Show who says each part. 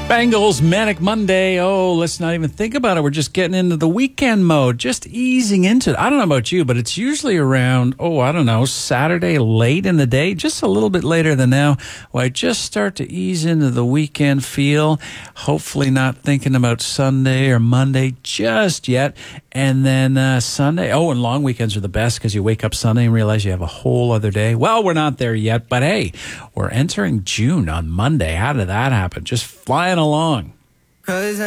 Speaker 1: Bengals Manic Monday. Oh, let's not even think about it. We're just getting into the weekend mode, just easing into it. I don't know about you, but it's usually around, Saturday late in the day, just a little bit later than now, where I just start to ease into the weekend feel, hopefully not thinking about Sunday or Monday just yet. And then Sunday, and long weekends are the best because you wake up Sunday and realize you have a whole other day. Well, we're not there yet, but hey, we're entering June on Monday. How did that happen? Just flying along.